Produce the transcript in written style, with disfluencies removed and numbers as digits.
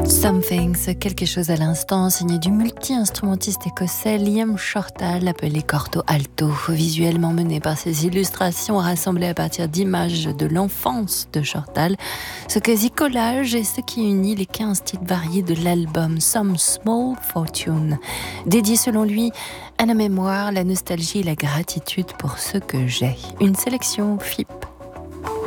Something, quelque chose à l'instant, signé du multi-instrumentiste écossais Liam Shortall, appelé Corto Alto, visuellement mené par ses illustrations rassemblées à partir d'images de l'enfance de Shortall, ce quasi-collage est ce qui unit les 15 titres variés de l'album Some Small Fortune, dédié selon lui à la mémoire, la nostalgie et la gratitude pour ce que j'ai. Une sélection FIP